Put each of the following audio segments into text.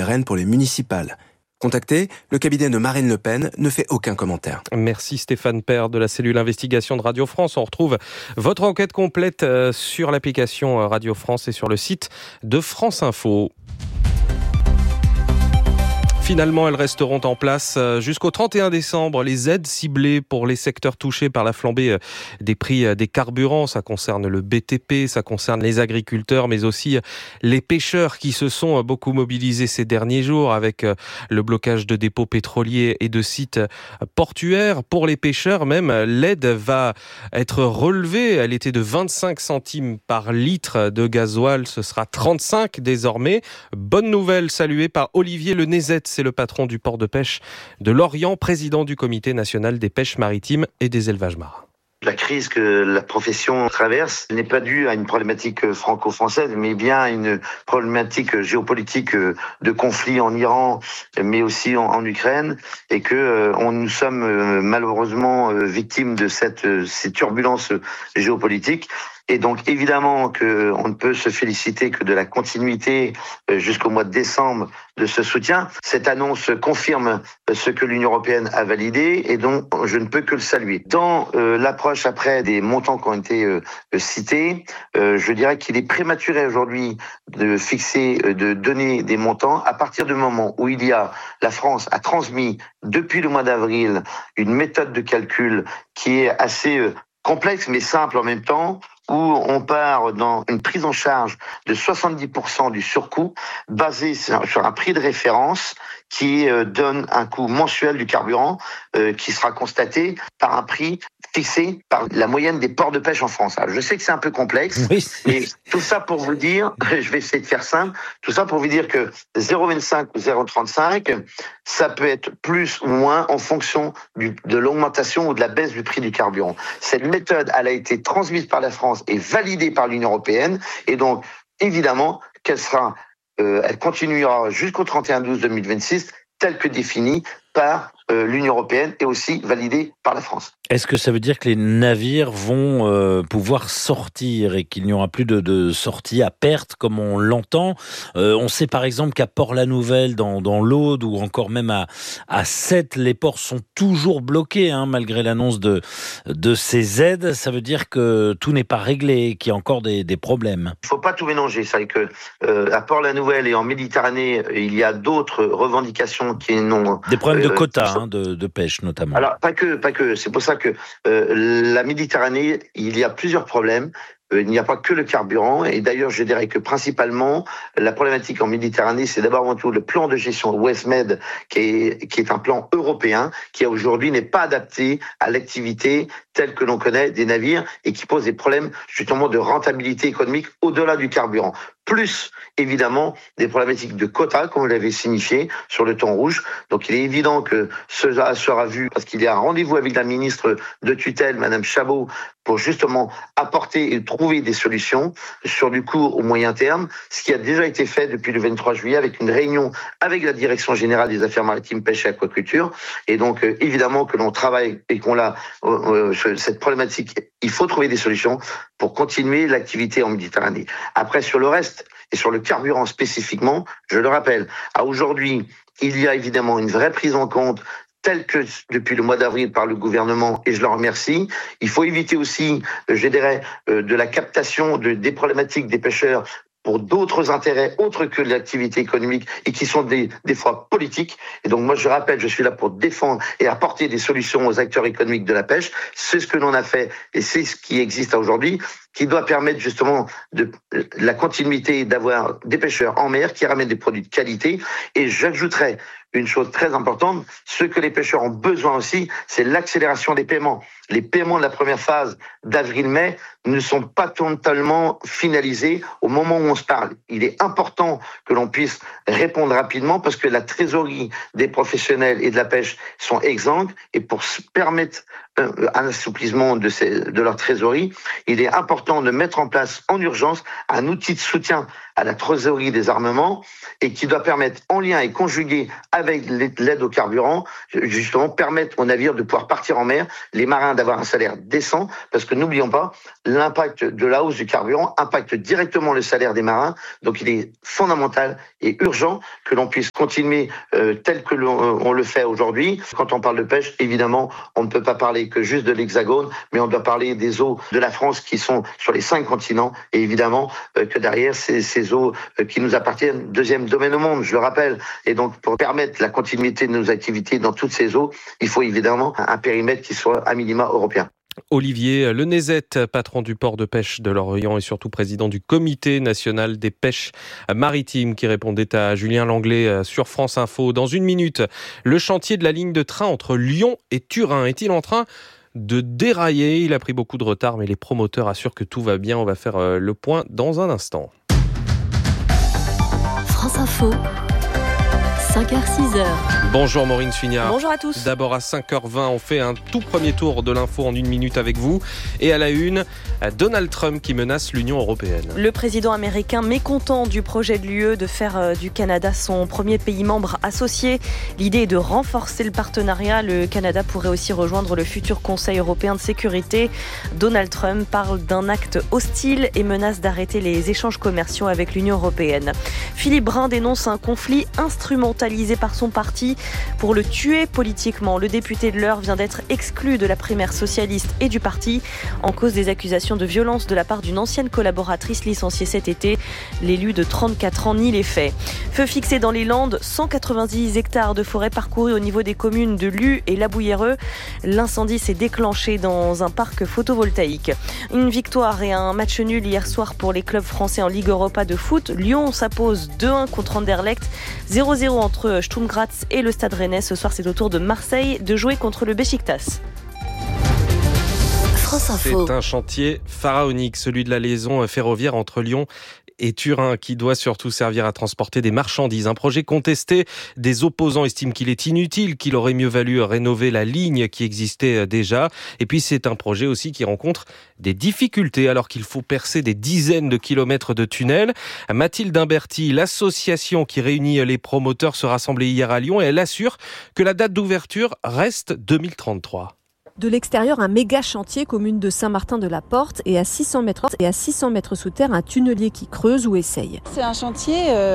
RN pour les municipales. Contacté, le cabinet de Marine Le Pen ne fait aucun commentaire. Merci Stéphane Père de la cellule investigation de Radio France. On retrouve votre enquête complète sur l'application Radio France et sur le site de France Info. Finalement, elles resteront en place jusqu'au 31 décembre. Les aides ciblées pour les secteurs touchés par la flambée des prix des carburants. Ça concerne le BTP, ça concerne les agriculteurs, mais aussi les pêcheurs qui se sont beaucoup mobilisés ces derniers jours avec le blocage de dépôts pétroliers et de sites portuaires. Pour les pêcheurs même, l'aide va être relevée. Elle était de 25 centimes par litre de gasoil. Ce sera 35 désormais. Bonne nouvelle saluée par Olivier Lenezet. C'est le patron du port de pêche de Lorient, président du comité national des pêches maritimes et des élevages marins. La crise que la profession traverse n'est pas due à une problématique franco-française, mais bien à une problématique géopolitique de conflit en Iran, mais aussi en Ukraine, et que nous sommes malheureusement victimes de ces turbulences géopolitiques. Et donc évidemment qu'on ne peut se féliciter que de la continuité jusqu'au mois de décembre de ce soutien. Cette annonce confirme ce que l'Union européenne a validé et donc je ne peux que le saluer. Dans l'approche après des montants qui ont été cités, je dirais qu'il est prématuré aujourd'hui de donner des montants à partir du moment où la France a transmis depuis le mois d'avril une méthode de calcul qui est assez complexe mais simple en même temps, où on part dans une prise en charge de 70% du surcoût basé sur un prix de référence qui donne un coût mensuel du carburant qui sera constaté par un prix fixé par la moyenne des ports de pêche en France. Alors, je sais que c'est un peu complexe, mais tout ça pour vous dire, je vais essayer de faire simple, tout ça pour vous dire que 0,25 ou 0,35, ça peut être plus ou moins en fonction de l'augmentation ou de la baisse du prix du carburant. Cette méthode, elle a été transmise par la France et validée par l'Union européenne, et donc évidemment elle continuera jusqu'au 31/12/2026, telle que définie par l'Union européenne et aussi validée par la France. Est-ce que ça veut dire que les navires vont pouvoir sortir et qu'il n'y aura plus de sortie à perte comme on l'entend? On sait par exemple qu'à Port-la-Nouvelle, dans l'Aude ou encore même à Sète, les ports sont toujours bloqués malgré l'annonce de ces aides. Ça veut dire que tout n'est pas réglé, qu'il y a encore des problèmes. Il ne faut pas tout mélanger. C'est vrai que à Port-la-Nouvelle et en Méditerranée, il y a d'autres revendications qui n'ont... Des problèmes de quotas de pêche notamment. Alors pas que. C'est pour ça que la Méditerranée, il y a plusieurs problèmes. Il n'y a pas que le carburant, et d'ailleurs je dirais que principalement la problématique en Méditerranée, c'est d'abord avant tout le plan de gestion WestMed qui est un plan européen qui aujourd'hui n'est pas adapté à l'activité telle que l'on connaît des navires et qui pose des problèmes justement de rentabilité économique au-delà du carburant. Plus évidemment des problématiques de quotas, comme vous l'avez signifié, sur le thon rouge. Donc il est évident que cela sera vu parce qu'il y a un rendez-vous avec la ministre de tutelle, Madame Chabot, pour justement apporter et trouver des solutions sur du court au moyen terme, ce qui a déjà été fait depuis le 23 juillet avec une réunion avec la Direction générale des affaires maritimes, pêche et aquaculture. Et donc évidemment que l'on travaille et qu'on a cette problématique, il faut trouver des solutions pour continuer l'activité en Méditerranée. Après, sur le reste et sur le carburant spécifiquement, je le rappelle, à aujourd'hui, il y a évidemment une vraie prise en compte telle que depuis le mois d'avril par le gouvernement, et je le remercie. Il faut éviter aussi, je dirais, de la captation des problématiques des pêcheurs pour d'autres intérêts autres que l'activité économique et qui sont des fois politiques. Et donc moi je rappelle, je suis là pour défendre et apporter des solutions aux acteurs économiques de la pêche. C'est ce que l'on a fait et c'est ce qui existe aujourd'hui, qui doit permettre justement de la continuité d'avoir des pêcheurs en mer qui ramènent des produits de qualité. Et j'ajouterais une chose très importante, ce que les pêcheurs ont besoin aussi, c'est l'accélération des paiements. Les paiements de la première phase d'avril-mai ne sont pas totalement finalisés au moment où on se parle. Il est important que l'on puisse répondre rapidement parce que la trésorerie des professionnels et de la pêche sont exsangues et pour permettre un assouplissement de leur trésorerie, il est important de mettre en place en urgence un outil de soutien à la trésorerie des armements et qui doit permettre, en lien et conjugué avec l'aide au carburant, justement permettre aux navires de pouvoir partir en mer, les marins d'avoir un salaire décent, parce que n'oublions pas, l'impact de la hausse du carburant impacte directement le salaire des marins. Donc il est fondamental et urgent que l'on puisse continuer tel que on le fait aujourd'hui. Quand on parle de pêche, évidemment, on ne peut pas parler que juste de l'Hexagone, mais on doit parler des eaux de la France qui sont sur les 5 continents, et évidemment que derrière ces eaux qui nous appartiennent, deuxième domaine au monde, je le rappelle. Et donc pour permettre la continuité de nos activités dans toutes ces eaux, il faut évidemment un périmètre qui soit à minima européen. Olivier Lenezet, patron du port de pêche de Lorient et surtout président du comité national des pêches maritimes, qui répondait à Julien Langlais sur France Info. Dans une minute, le chantier de la ligne de train entre Lyon et Turin est-il en train de dérailler? Il a pris beaucoup de retard, mais les promoteurs assurent que tout va bien. On va faire le point dans un instant. France Info, 5h-6h. Bonjour Maureen Suignard. Bonjour à tous. D'abord à 5h20, on fait un tout premier tour de l'info en 1 minute avec vous. Et à la une, Donald Trump qui menace l'Union européenne. Le président américain mécontent du projet de l'UE de faire du Canada son premier pays membre associé. L'idée est de renforcer le partenariat. Le Canada pourrait aussi rejoindre le futur Conseil européen de sécurité. Donald Trump parle d'un acte hostile et menace d'arrêter les échanges commerciaux avec l'Union européenne. Philippe Brun dénonce un conflit instrumentalisé par son parti pour le tuer politiquement. Le député de l'Eure vient d'être exclu de la primaire socialiste et du parti en cause des accusations de violence de la part d'une ancienne collaboratrice licenciée cet été. L'élu de 34 ans nie les faits. Feu fixé dans les Landes, 190 hectares de forêt parcourus au niveau des communes de Luz et Labouillereux. L'incendie s'est déclenché dans un parc photovoltaïque. Une victoire et un match nul hier soir pour les clubs français en Ligue Europa de foot. Lyon s'impose 2-1 contre Anderlecht. 0-0 entre Sturm Graz et le Stade Rennais. Ce soir, c'est au tour de Marseille de jouer contre le Beşiktaş. C'est un chantier pharaonique, celui de la liaison ferroviaire entre Lyon et Turin, qui doit surtout servir à transporter des marchandises. Un projet contesté. Des opposants estiment qu'il est inutile, qu'il aurait mieux valu rénover la ligne qui existait déjà. Et puis c'est un projet aussi qui rencontre des difficultés alors qu'il faut percer des dizaines de kilomètres de tunnels. Mathilde Imberti, l'association qui réunit les promoteurs, se rassemblait hier à Lyon et elle assure que la date d'ouverture reste 2033. De l'extérieur, un méga chantier, commune de Saint-Martin-de-la-Porte, et à 600 mètres sous terre, un tunnelier qui creuse ou essaye. C'est un chantier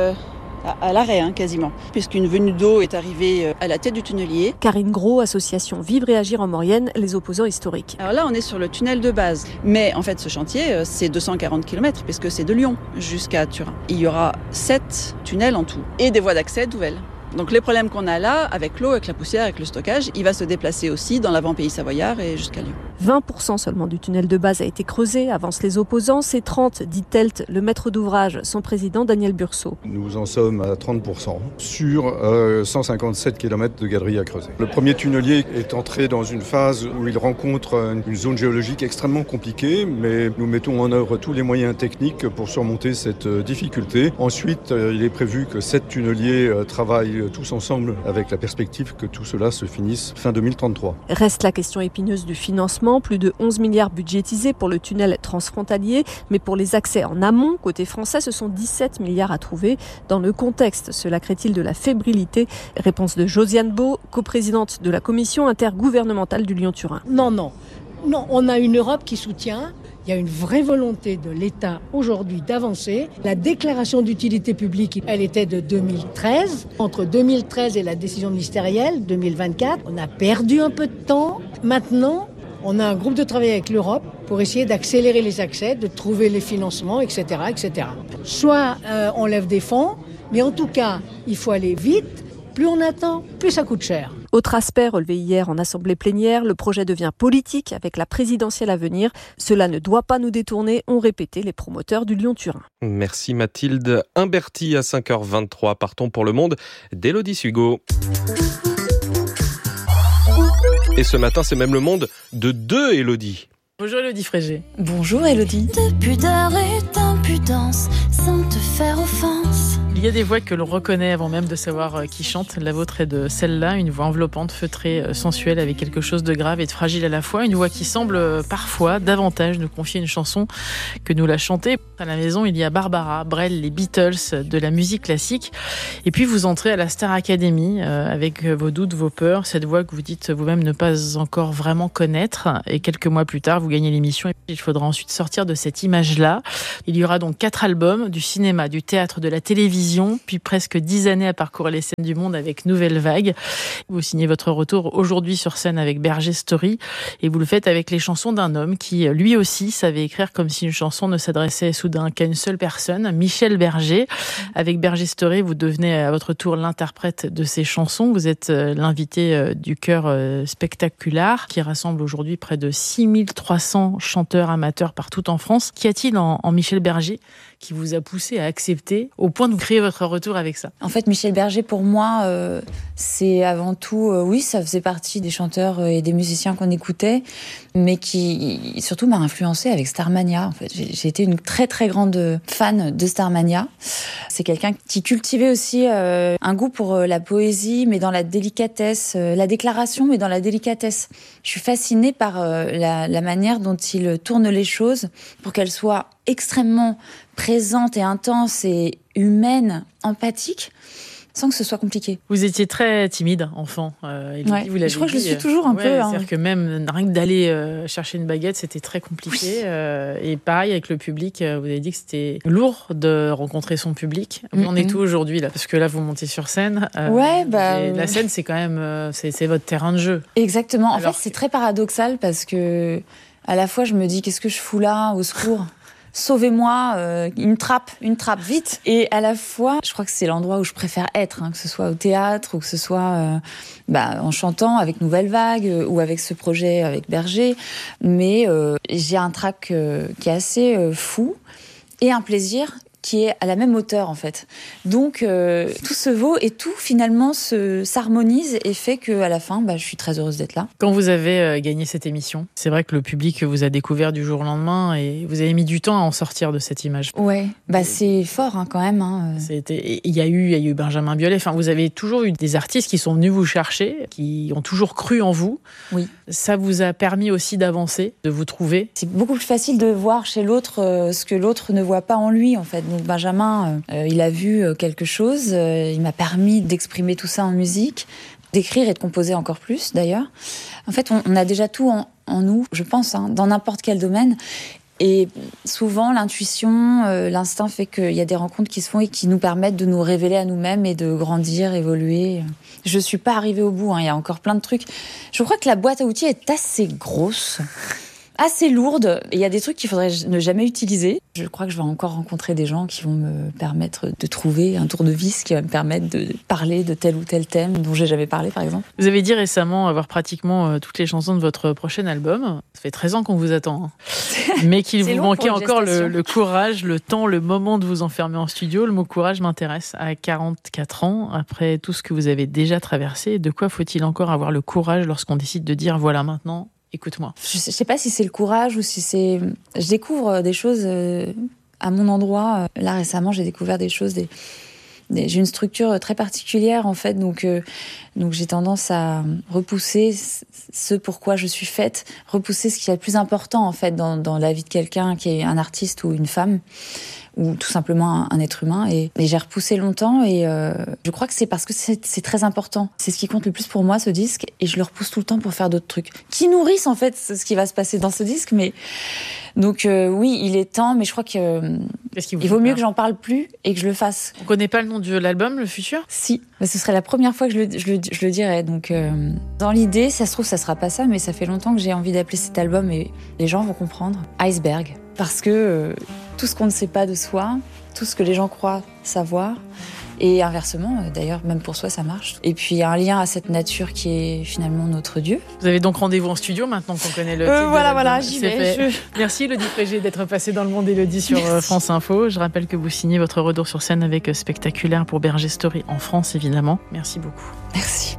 à l'arrêt quasiment, puisqu'une venue d'eau est arrivée à la tête du tunnelier. Karine Gros, association Vivre et Agir en Maurienne, les opposants historiques. Alors là, on est sur le tunnel de base. Mais en fait, ce chantier, c'est 240 km, puisque c'est de Lyon jusqu'à Turin. Il y aura 7 tunnels en tout, et des voies d'accès nouvelles. Donc les problèmes qu'on a là, avec l'eau, avec la poussière, avec le stockage, il va se déplacer aussi dans l'avant-pays savoyard et jusqu'à Lyon. 20% seulement du tunnel de base a été creusé, avancent les opposants. C'est 30, dit Telt, le maître d'ouvrage, son président Daniel Bursault. Nous en sommes à 30% sur 157 km de galeries à creuser. Le premier tunnelier est entré dans une phase où il rencontre une zone géologique extrêmement compliquée, mais nous mettons en œuvre tous les moyens techniques pour surmonter cette difficulté. Ensuite, il est prévu que 7 tunneliers travaillent tous ensemble avec la perspective que tout cela se finisse fin 2033. Reste la question épineuse du financement. Plus de 11 milliards budgétisés pour le tunnel transfrontalier. Mais pour les accès en amont, côté français, ce sont 17 milliards à trouver. Dans le contexte, cela crée-t-il de la fébrilité? Réponse de Josiane Beau, coprésidente de la commission intergouvernementale du Lyon-Turin. Non, on a une Europe qui soutient. Il y a une vraie volonté de l'État aujourd'hui d'avancer. La déclaration d'utilité publique, elle était de 2013. Entre 2013 et la décision ministérielle, 2024, on a perdu un peu de temps. Maintenant, on a un groupe de travail avec l'Europe pour essayer d'accélérer les accès, de trouver les financements, etc. etc. Soit on lève des fonds, mais en tout cas, il faut aller vite. Plus on attend, plus ça coûte cher. Autre aspect relevé hier en assemblée plénière, le projet devient politique avec la présidentielle à venir. Cela ne doit pas nous détourner, ont répété les promoteurs du Lyon-Turin. Merci Mathilde Imberti. À 5h23, partons pour le monde d'Élodie Sugo. Et ce matin, c'est même le monde de deux Élodie. Bonjour Élodie Frégé. Bonjour Élodie. De pudeur et d'impudence, sans te faire offense. Il y a des voix que l'on reconnaît avant même de savoir qui chante. La vôtre est de celle-là, une voix enveloppante, feutrée, sensuelle, avec quelque chose de grave et de fragile à la fois. Une voix qui semble parfois davantage nous confier une chanson que nous la chanter. À la maison, il y a Barbara, Brel, les Beatles de la musique classique. Et puis vous entrez à la Star Academy avec vos doutes, vos peurs, cette voix que vous dites vous-même ne pas encore vraiment connaître. Et quelques mois plus tard, vous gagnez l'émission. Il faudra ensuite sortir de cette image-là. Il y aura donc 4 albums, du cinéma, du théâtre, de la télévision, puis presque 10 années à parcourir les scènes du monde avec Nouvelle Vague. Vous signez votre retour aujourd'hui sur scène avec Berger Story et vous le faites avec les chansons d'un homme qui, lui aussi, savait écrire comme si une chanson ne s'adressait soudain qu'à une seule personne, Michel Berger. Avec Berger Story, vous devenez à votre tour l'interprète de ces chansons. Vous êtes l'invité du chœur Spectacular qui rassemble aujourd'hui près de 6300 chanteurs amateurs partout en France. Qu'y a-t-il en Michel Berger qui vous a poussé à accepter au point de vous créer votre retour avec ça? En fait, Michel Berger, pour moi, c'est avant tout, oui, ça faisait partie des chanteurs et des musiciens qu'on écoutait, mais qui surtout m'a influencé avec Starmania. En fait, j'ai été une très très grande fan de Starmania. C'est quelqu'un qui cultivait aussi un goût pour la poésie, mais dans la délicatesse, la déclaration, mais dans la délicatesse. Je suis fascinée par la manière dont il tourne les choses pour qu'elles soient extrêmement présente et intense et humaine, empathique, sans que ce soit compliqué. Vous étiez très timide, enfant. Ouais. Je crois que je le suis toujours un peu. C'est-à-dire que même rien que d'aller chercher une baguette, c'était très compliqué. Oui. Et pareil, avec le public, vous avez dit que c'était lourd de rencontrer son public. Vous en êtes où aujourd'hui, là? Parce que là, vous montez sur scène. La scène, c'est quand même c'est votre terrain de jeu. Exactement. En fait, c'est très paradoxal parce que à la fois, je me dis, qu'est-ce que je fous là, au secours? Sauvez-moi, une trappe, vite. Et à la fois, je crois que c'est l'endroit où je préfère être, que ce soit au théâtre ou que ce soit en chantant avec Nouvelle Vague ou avec ce projet avec Berger. Mais j'ai un trac qui est assez fou et un plaisir qui est à la même hauteur, en fait. Donc, tout se vaut et tout, finalement, s'harmonise et fait qu'à la fin, je suis très heureuse d'être là. Quand vous avez gagné cette émission, c'est vrai que le public vous a découvert du jour au lendemain et vous avez mis du temps à en sortir de cette image. Ouais, c'est fort, quand même. Il y a eu Benjamin Biolay. Enfin, vous avez toujours eu des artistes qui sont venus vous chercher, qui ont toujours cru en vous. Oui. Ça vous a permis aussi d'avancer, de vous trouver. C'est beaucoup plus facile de voir chez l'autre ce que l'autre ne voit pas en lui, en fait. Donc Benjamin, il a vu quelque chose, il m'a permis d'exprimer tout ça en musique, d'écrire et de composer encore plus d'ailleurs. En fait, on a déjà tout en nous, je pense, dans n'importe quel domaine. Et souvent, l'intuition, l'instinct fait qu'il y a des rencontres qui se font et qui nous permettent de nous révéler à nous-mêmes et de grandir, évoluer. Je suis pas arrivée au bout, il y a encore plein de trucs. Je crois que la boîte à outils est assez grosse, assez lourde. Il y a des trucs qu'il faudrait ne jamais utiliser. Je crois que je vais encore rencontrer des gens qui vont me permettre de trouver un tournevis qui va me permettre de parler de tel ou tel thème dont j'ai jamais parlé, par exemple. Vous avez dit récemment avoir pratiquement toutes les chansons de votre prochain album. Ça fait 13 ans qu'on vous attend. Mais qu'il vous manquait encore le courage, le temps, le moment de vous enfermer en studio. Le mot courage m'intéresse. À 44 ans, après tout ce que vous avez déjà traversé, de quoi faut-il encore avoir le courage lorsqu'on décide de dire voilà maintenant, écoute-moi? Je sais pas si c'est le courage ou si c'est... Je découvre des choses à mon endroit. Là, récemment, j'ai découvert des choses... J'ai une structure très particulière, en fait, donc j'ai tendance à repousser ce pourquoi je suis faite, repousser ce qui est le plus important, en fait, dans la vie de quelqu'un qui est un artiste ou une femme, ou tout simplement un être humain. Et j'ai repoussé longtemps et je crois que c'est parce que c'est très important. C'est ce qui compte le plus pour moi, ce disque, et je le repousse tout le temps pour faire d'autres trucs qui nourrissent en fait ce qui va se passer dans ce disque. Mais donc oui, il est temps, mais je crois que il vaut mieux que j'en parle plus et que je le fasse. On connaît pas le nom de l'album, le futur? Si, ce serait la première fois que je le dirais. Donc dans l'idée, ça se trouve, ça sera pas ça, mais ça fait longtemps que j'ai envie d'appeler cet album et les gens vont comprendre. Iceberg. Parce que tout ce qu'on ne sait pas de soi, tout ce que les gens croient savoir, et inversement, d'ailleurs, même pour soi, ça marche. Et puis, il y a un lien à cette nature qui est finalement notre Dieu. Vous avez donc rendez-vous en studio maintenant qu'on connaît le titre. Voilà, j'y vais. Merci Élodie Frégé d'être passée dans le monde Élodie sur France Info. Je rappelle que vous signez votre retour sur scène avec Spectaculaire pour Berger Story en France, évidemment. Merci beaucoup. Merci.